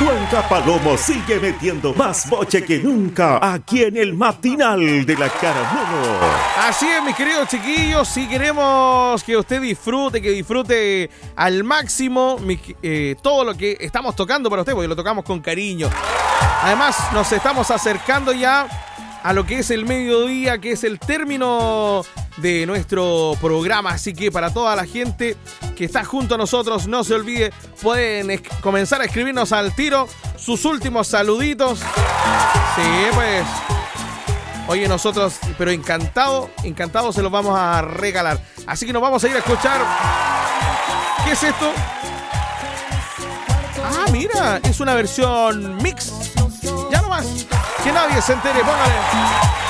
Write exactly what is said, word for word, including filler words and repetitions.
Cuenca Palomo sigue metiendo más boche que nunca aquí en el matinal de la Caramelo. Así es, mis queridos chiquillos, si queremos que usted disfrute, que disfrute al máximo mi, eh, todo lo que estamos tocando para usted, porque lo tocamos con cariño. Además, nos estamos acercando ya a lo que es el mediodía, que es el término de nuestro programa. Así que para toda la gente que está junto a nosotros, no se olvide, pueden es- comenzar a escribirnos al tiro sus últimos saluditos. Sí, pues. Oye, nosotros, pero encantado, encantado se los vamos a regalar. Así que nos vamos a ir a escuchar. ¿Qué es esto? Ah, mira, es una versión mix. Ya nomás. Que nadie se entere, póngale.